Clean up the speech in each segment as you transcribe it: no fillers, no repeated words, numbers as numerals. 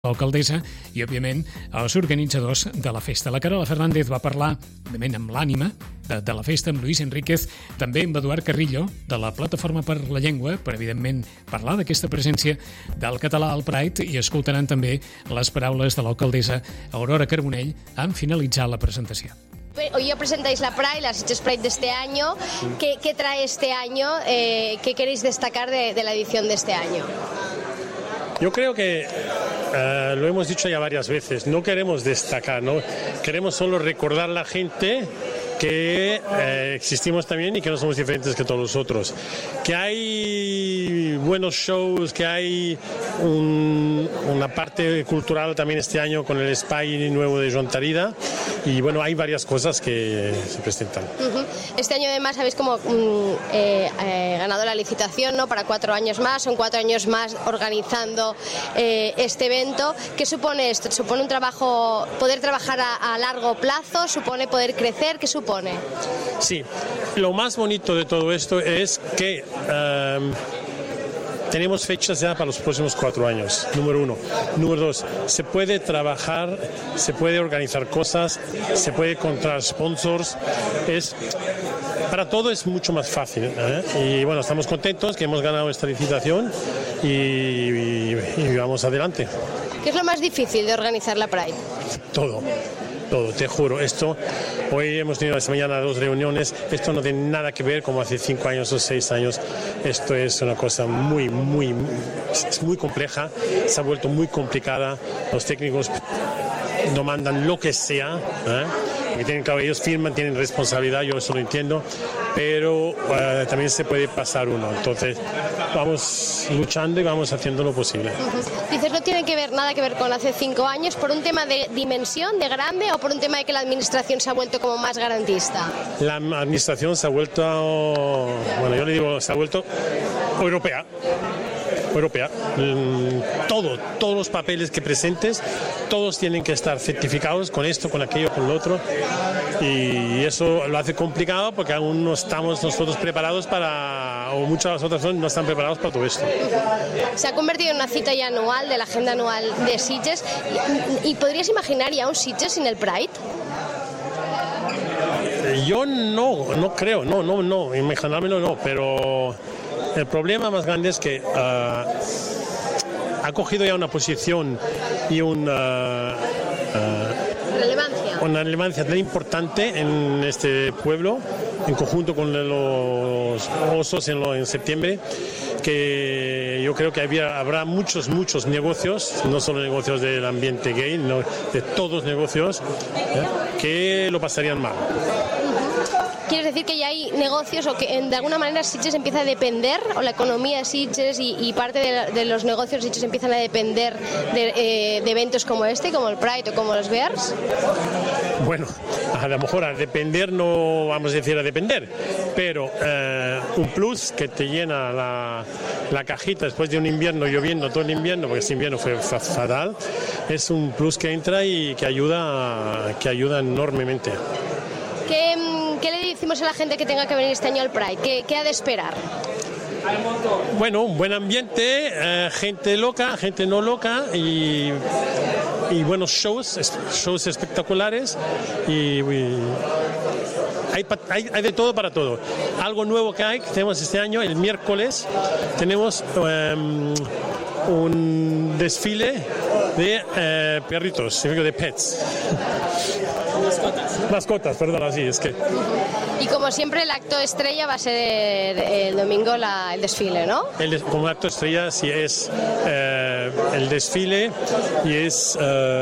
l'alcaldessa i, òbviament, els organitzadors de la festa. La Carola Fernández va parlar, òbviament, amb l'ànima de la festa, amb Luis Enríquez, també amb Eduard Carrillo, de la Plataforma per la Llengua, per, evidentment, parlar d'aquesta presència del català al Pride, i escoltaran també les paraules de l'alcaldessa Aurora Carbonell en finalitzar la presentació. Hoy ya presentáis la Pride, la Sitges Pride de este año. ¿Qué trae este año? ¿Qué queréis destacar de la edición de este año? Yo creo que lo hemos dicho ya varias veces, no queremos destacar, ¿no? Queremos solo recordar a la gente que existimos también y que no somos diferentes que todos los otros. Que hay buenos shows, que hay una parte cultural también este año con el Spy nuevo de Joan Tarida, y bueno, hay varias cosas que se presentan. Este año además habéis como ganado la licitación, ¿no? Para 4 años más, son 4 años más organizando este evento. ¿Qué supone esto? ¿Supone un trabajo, poder trabajar a largo plazo? ¿Supone poder crecer? ¿Qué supone? Sí, lo más bonito de todo esto es que tenemos fechas ya para los próximos 4 años, número 1. Número 2, se puede trabajar, se puede organizar cosas, se puede encontrar sponsors, para todo es mucho más fácil, ¿eh? Y bueno, estamos contentos que hemos ganado esta licitación y vamos adelante. ¿Qué es lo más difícil de organizar la Pride? Todo, te juro. Hoy hemos tenido esta mañana 2 reuniones. Esto no tiene nada que ver como hace 5 años o 6 años. Esto es una cosa muy compleja. Se ha vuelto muy complicada. Los técnicos no mandan lo que sea, ¿eh? Porque claro, ellos firman, tienen responsabilidad, yo eso lo entiendo, pero también se puede pasar uno. Entonces vamos luchando y vamos haciendo lo posible. Dices, no tiene nada que ver con hace 5 años, ¿por un tema de dimensión, de grande, o por un tema de que la administración se ha vuelto como más garantista? La administración se ha vuelto, bueno, yo le digo, se ha vuelto europea. Todos los papeles que presentes, todos tienen que estar certificados con esto, con aquello, con lo otro, y eso lo hace complicado porque aún no estamos nosotros preparados o muchas otras personas no están preparados para todo esto. Se ha convertido en una cita ya anual de la agenda anual de Sitges, y ¿podrías imaginar ya un Sitges sin el Pride? Yo no creo, no, imaginármelo no, pero el problema más grande es que ha cogido ya una posición y una relevancia tan importante en este pueblo, en conjunto con los osos en septiembre, que yo creo que habrá muchos negocios, no solo negocios del ambiente gay, no, de todos los negocios, que lo pasarían mal. ¿Quieres decir que ya hay negocios o que de alguna manera Sitges empieza a depender, o la economía de Sitges y parte de los negocios de Sitges empiezan a depender de eventos como este, como el Pride o como los Bears? Bueno, a lo mejor a depender no vamos a decir a depender, pero un plus que te llena la cajita después de un invierno lloviendo todo el invierno, porque este invierno fue fatal, es un plus que entra y que ayuda enormemente. ¿Qué le decimos a la gente que tenga que venir este año al Pride? ¿Qué ha de esperar? Bueno, un buen ambiente, gente loca, gente no loca y buenos shows espectaculares y hay de todo para todo. Algo nuevo que tenemos este año, el miércoles, tenemos un desfile de perritos, de pets. Mascotas, perdón, así es que. Y como siempre el acto estrella va a ser el domingo el desfile, ¿no? Como acto estrella sí es el desfile, y es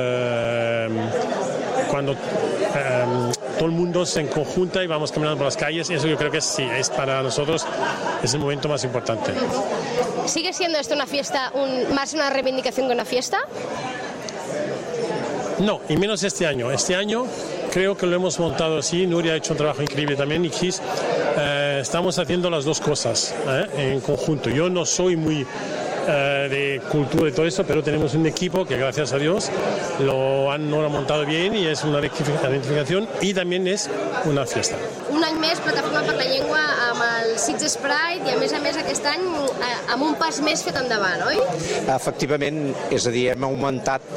cuando todo el mundo se conjunta y vamos caminando por las calles. Eso yo creo que es para nosotros es el momento más importante. ¿Sigue siendo esto una fiesta, más una reivindicación que una fiesta? No, y menos este año. Este año creo que lo hemos montado así. Nuria ha hecho un trabajo increíble también, y Chris. Estamos haciendo las dos cosas en conjunto. Yo no soy muy de cultura y todo eso, pero tenemos un equipo que gracias a Dios lo han montado bien y es una rectificación y también es una fiesta. Un any més, Plataforma per la Llengua amb el Sitges Pride i a més aquest any amb un pas més fet endavant, oi? Efectivament, és a dir, hem augmentat